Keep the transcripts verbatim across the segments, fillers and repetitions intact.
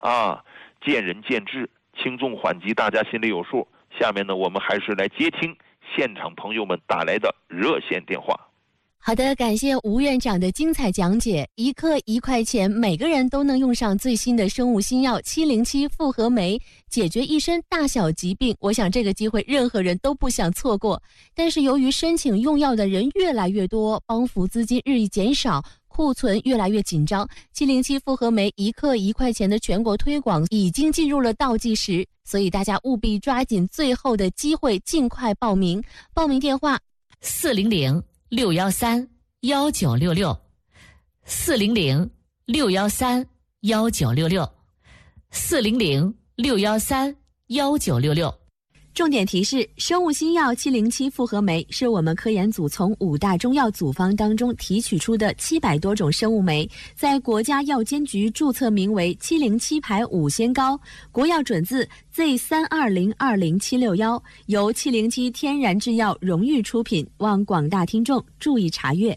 啊，见仁见智，轻重缓急大家心里有数。下面呢，我们还是来接听现场朋友们打来的热线电话。 好的，感谢吴院长的精彩讲解。一克一块钱，每个人都能用上最新的生物新药七零七复合酶，解决一身大小疾病。我想这个机会任何人都不想错过。但是由于申请用药的人越来越多，帮扶资金日益减少，库存越来越紧张，七零七复合酶一克一块钱的全国推广已经进入了倒计时，所以大家务必抓紧最后的机会，尽快报名。报名电话四零零六幺三幺九六六，四零零六幺三幺九六六，四零零六幺三幺九六六。 重点提示：生物新药七零七复合酶是我们科研组从五大中药组方当中提取出的七百多种生物酶，在国家药监局注册名为七零七牌五仙膏，国药准字 Z 三二零二零七六一，由七零七天然制药荣誉出品，望广大听众注意查阅。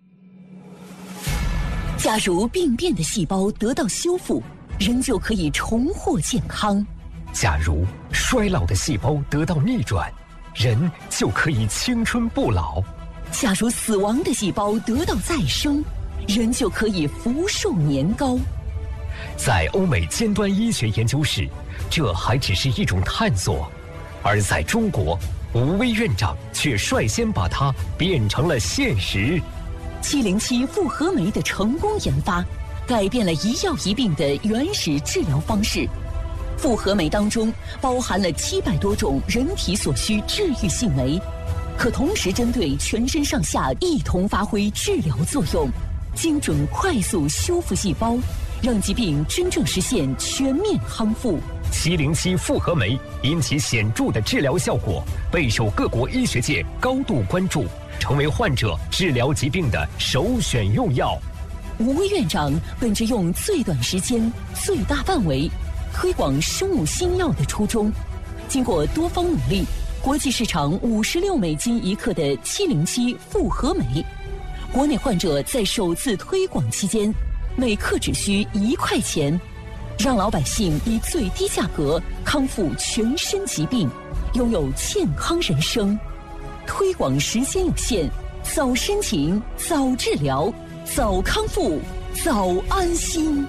假如病变的细胞得到修复，人就可以重获健康。 假如衰老的细胞得到逆转，人就可以青春不老。 假如死亡的细胞得到再生，人就可以福寿年高。 在欧美尖端医学研究室，这还只是一种探索，而在中国，吴薇院长却率先把它变成了现实。 七零七复合酶的成功研发，改变了一药一病的原始治疗方式。复合酶当中包含了七百多种人体所需治愈性酶，可同时针对全身上下一同发挥治疗作用，精准快速修复细胞，让疾病真正实现全面康复。 七零七复合酶因其显著的治疗效果，备受各国医学界高度关注，成为患者治疗疾病的首选用药。 吴院长本着用最短时间、最大范围推广生物新药的初衷，经过多方努力，国际市场五十六美金一克的七零七复合酶，国内患者在首次推广期间，每克只需一块钱，让老百姓以最低价格康复全身疾病，拥有健康人生。推广时间有限，早申请、早治疗、早康复、早安心。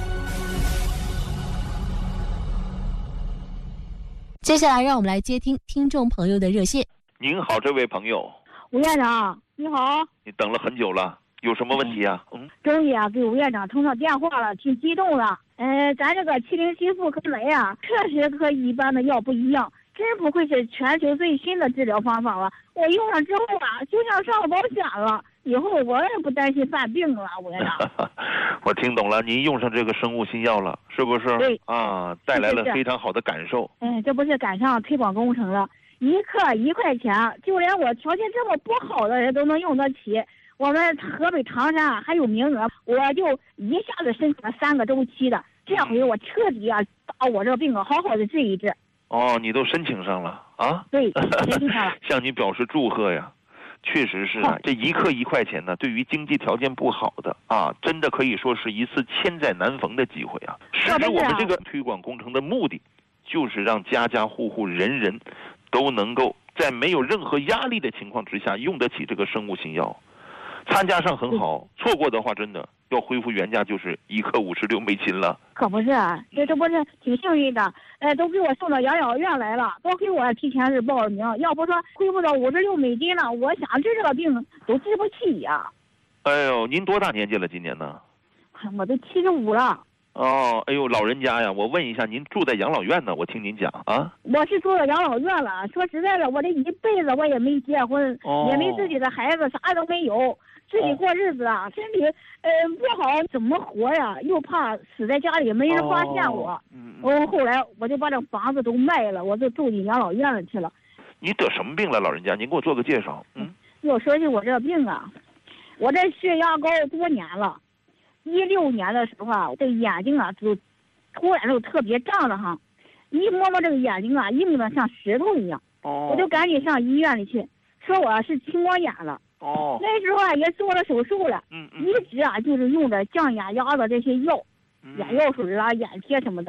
接下来让我们来接听听众朋友的热线。 您好，这位朋友。 吴院长你好。 你等了很久了，有什么问题啊？嗯， 终于啊给吴院长通上电话了，挺激动了。呃咱这个七零七复合酶啊，确实和一般的药不一样，真不愧是全球最新的治疗方法了。我用上之后啊，就像上了保险了，以后我也不担心犯病了。吴院长我听懂了，您用上这个生物新药了，是不是？ 对啊，带来了非常好的感受。 嗯，这不是赶上推广工程了，一克一块钱，就连我条件这么不好的人都能用得起。我们河北唐山还有名额，我就一下子申请了三个周期的，这回我彻底啊把我这个病啊好好的治一治。 哦，你都申请上了啊？ 对，申请上了。 向你表示祝贺呀！确实是啊，这一克一块钱呢，对于经济条件不好的啊，真的可以说是一次千载难逢的机会啊！实质我们这个推广工程的目的，就是让家家户户人人都能够在没有任何压力的情况之下用得起这个生物新药。参加上很好，错过的话真的要恢复原价就是一克五十六美金了。 可不是，这这不是挺幸运的，呃，都给我送到养老院来了，都给我提前是报了名。要不说恢复到五十六美金了，我想治这个病都治不起呀。 哎呦，您多大年纪了？今年呢？ 我都七十五了。 哦，哎呦，老人家呀，我问一下，您住在养老院呢？我听您讲啊。 我是住在养老院了。说实在的，我这一辈子我也没结婚，哦、也没自己的孩子，啥都没有。自己过日子啊，身体呃不好，怎么活呀？又怕死在家里没人发现我。嗯、哦。我后来我就把这房子都卖了，我就住进养老院了去了。 你得什么病了，老人家？您给我做个介绍。嗯。 要说起我这病啊，我这血压高多年了。一六年的时候啊，我这眼睛啊就突然就特别胀了哈，一摸摸这个眼睛啊，硬的像石头一样。哦。我就赶紧上医院里去，说我是青光眼了。 哦， 那时候啊也做了手术了，嗯嗯，一直啊就是用着降眼压的这些药，嗯嗯眼药水啊、眼贴什么的。